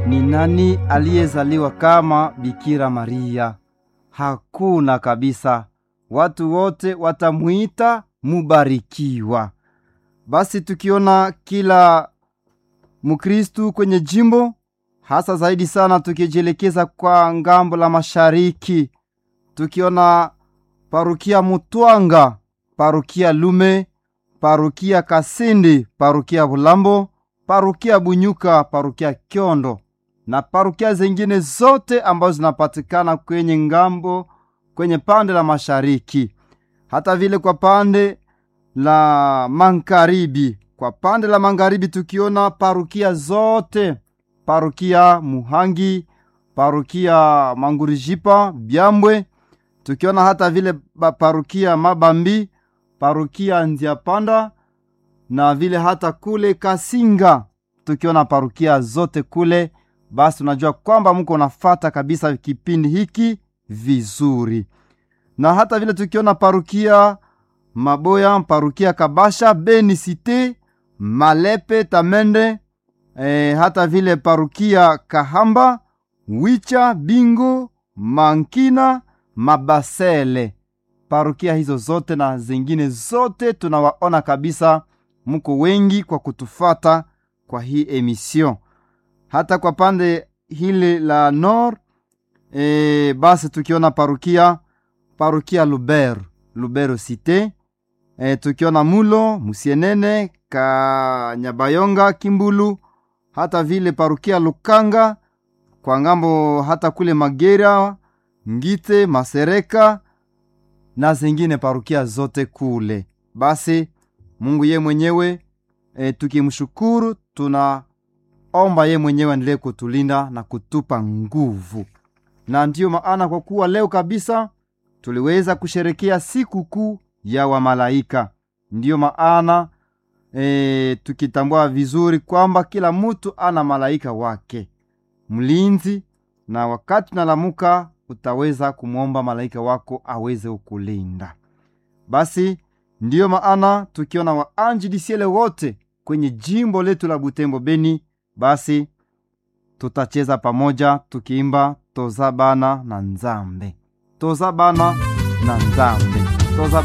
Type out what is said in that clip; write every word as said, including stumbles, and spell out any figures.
Ni nani aliyezaliwa kama Bikira Maria? Hakuna kabisa. Watu wote watamuita mubarikiwa. Basi tukiona kila Mkristu kwenye jimbo, hasa zaidi sana tukijelekeza kwa ngambo la mashariki, tukiona parukia Mutwanga, parukia Lume, parukia Kasindi, parukia Bulambo, parukia Bunyuka, parukia Kyondo na parukia zingine zote ambazo zinapatikana kwenye ngambo kwenye pande la mashariki. Hata vile kwa pande la magharibi, kwa pande la magharibi tukiona parukia zote, parukia Muhangi, parukia Mangurijipa, Byambwe, tukiona hata vile parukia Mabambi, parukia Nziapanda na vile hata kule Kasinga, tukiona parukia zote kule. Basi tunajua kwamba mko nafata kabisa kipindi hiki vizuri. Na hata vile tukiona parukia Maboya, parukia Kabasha, Beni Cité, Malepe, Tamende, e, hata vile parukia Kahamba, Wicha, Bingo, Mankina, Mabasele. Parukia hizo zote na zingine zote tunawaona kabisa mko wengi kwa kutufata kwa hii emission. Hata kwa pande hili la Nord, e, basi tukiona parukia parukia Lubero, Lubero Cité, e, tukiona Mulo, Musienene, Kanyabayonga, Kimbulu, hata vile parukia Lukanga, kwa ngambo hata kule Magera, Ngite, Masereka na zingine parukia zote kule. Basi Mungu ye mwenyewe e, tukimshukuru, tuna omba ye mwenyewe endelee kutulinda na kutupa nguvu. Na ndiyo maana kwa kuwa leo kabisa tuliweza kusherekea siku kuu ya wamalaika, ndiyo maana e, tukitambua vizuri kwamba kila mtu ana malaika wake mlinzi, na wakati unalamuka utaweza kumuomba malaika wako aweze ukulinda. Basi ndiyo maana tukiona waanji disiele wote kwenye jimbo letu la Butembo Beni, basi tutacheza pamoja tukiimba Tozabana na Nzambe, Tozabana na Nzambe, Tozabana